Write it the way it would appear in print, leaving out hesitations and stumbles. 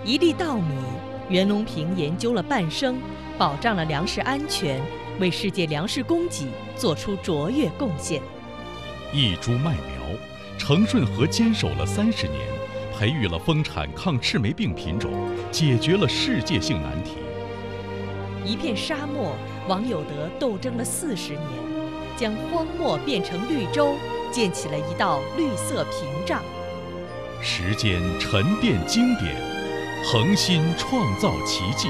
一粒稻米，袁隆平研究了半生，保障了粮食安全，为世界粮食供给做出卓越贡献。 一株麦苗，程顺和坚守了30年，培育了丰产抗赤霉病品种，解决了世界性难题。 一片沙漠，王有德斗争了40年，将荒漠变成绿洲，建起了一道绿色屏障。 时间沉淀经典，恒心创造奇迹。